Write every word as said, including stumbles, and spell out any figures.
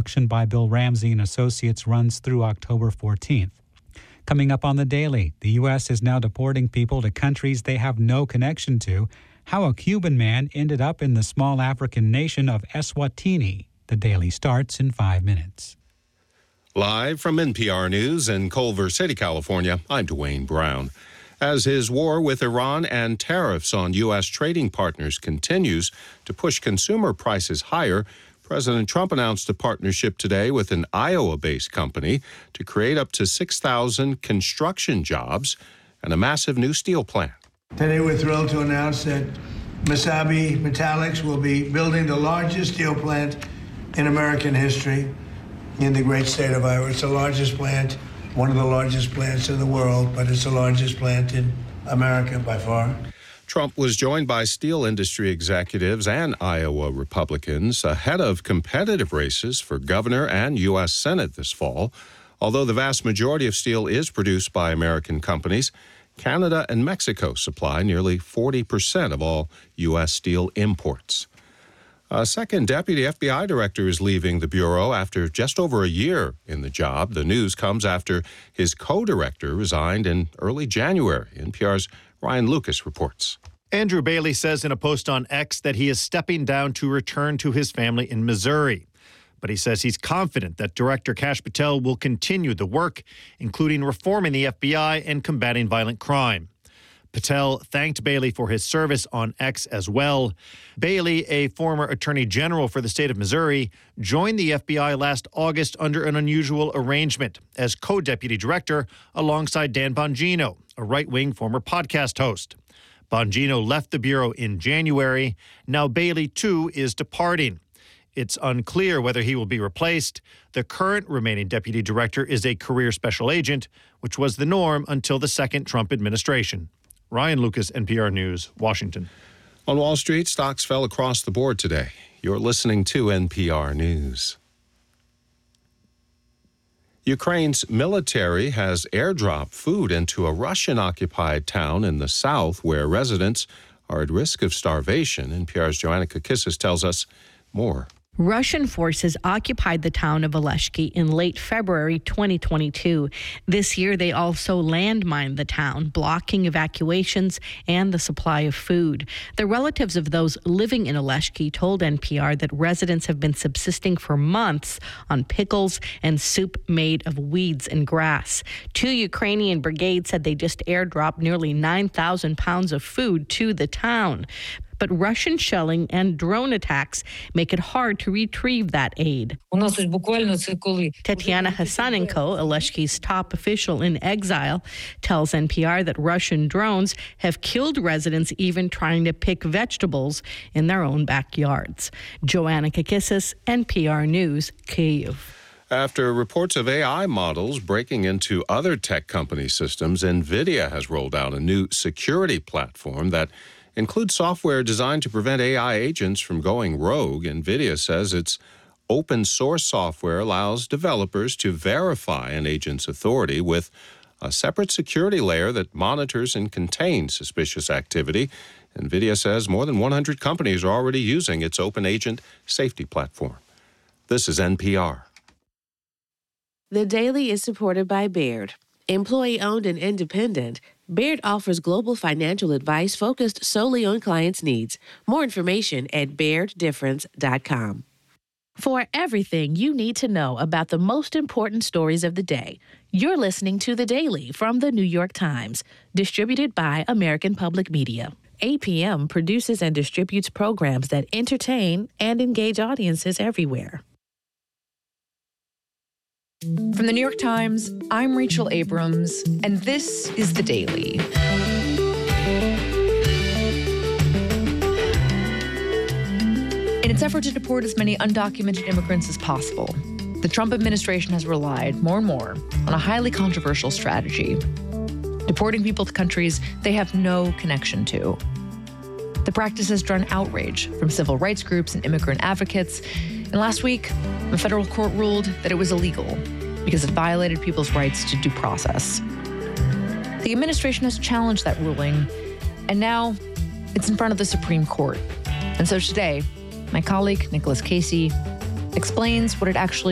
auction by Bill Ramsey and Associates runs through October fourteenth. Coming up on The Daily, the U S is now deporting people to countries they have no connection to. How a Cuban man ended up in the small African nation of Eswatini. The Daily starts in five minutes. Live from N P R News in Culver City, California, I'm Dwayne Brown. As his war with Iran and tariffs on U S trading partners continues to push consumer prices higher, President Trump announced a partnership today with an Iowa-based company to create up to six thousand construction jobs and a massive new steel plant. Today we're thrilled to announce that Mesabi Metallics will be building the largest steel plant in American history in the great state of Iowa. It's the largest plant, one of the largest plants in the world, but it's the largest plant in America by far. Trump was joined by steel industry executives and Iowa Republicans ahead of competitive races for governor and U S Senate this fall. Although the vast majority of steel is produced by American companies, Canada and Mexico supply nearly forty percent of all U S steel imports. A second deputy F B I director is leaving the Bureau after just over a year in the job. The news comes after his co-director resigned in early January. N P R's Ryan Lucas reports. Andrew Bailey says in a post on X that he is stepping down to return to his family in Missouri. But he says he's confident that Director Kash Patel will continue the work, including reforming the F B I and combating violent crime. Patel thanked Bailey for his service on X as well. Bailey, a former attorney general for the state of Missouri, joined the F B I last August under an unusual arrangement as co-deputy director alongside Dan Bongino, a right-wing former podcast host. Bongino left the Bureau in January. Now Bailey, too, is departing. It's unclear whether he will be replaced. The current remaining deputy director is a career special agent, which was the norm until the second Trump administration. Ryan Lucas, N P R News, Washington. On Wall Street, stocks fell across the board today. You're listening to N P R News. Ukraine's military has airdropped food into a Russian-occupied town in the south where residents are at risk of starvation. N P R's Joanna Kakissis tells us more. Russian forces occupied the town of Oleshki in late February twenty twenty-two. This year, they also landmined the town, blocking evacuations and the supply of food. The relatives of those living in Oleshki told N P R that residents have been subsisting for months on pickles and soup made of weeds and grass. Two Ukrainian brigades said they just airdropped nearly nine thousand pounds of food to the town. But Russian shelling and drone attacks make it hard to retrieve that aid. Tetiana Hasanenko, Oleshki's top official in exile, tells N P R that Russian drones have killed residents even trying to pick vegetables in their own backyards. Joanna Kakissis, N P R News, Kyiv. After reports of A I models breaking into other tech company systems, NVIDIA has rolled out a new security platform that includes software designed to prevent A I agents from going rogue. NVIDIA says its open source software allows developers to verify an agent's authority with a separate security layer that monitors and contains suspicious activity. NVIDIA says more than one hundred companies are already using its open agent safety platform. This is N P R. The Daily is supported by Baird. Employee-owned and independent, Baird offers global financial advice focused solely on clients' needs. More information at baird difference dot com. For everything you need to know about the most important stories of the day, you're listening to The Daily from The New York Times, distributed by American Public Media. A P M produces and distributes programs that entertain and engage audiences everywhere. From The New York Times, I'm Rachel Abrams, and this is The Daily. In its effort to deport as many undocumented immigrants as possible, the Trump administration has relied more and more on a highly controversial strategy, deporting people to countries they have no connection to. The practice has drawn outrage from civil rights groups and immigrant advocates, and last week, a federal court ruled that it was illegal because it violated people's rights to due process. The administration has challenged that ruling, and now it's in front of the Supreme Court. And so today, my colleague, Nicholas Casey, explains what it actually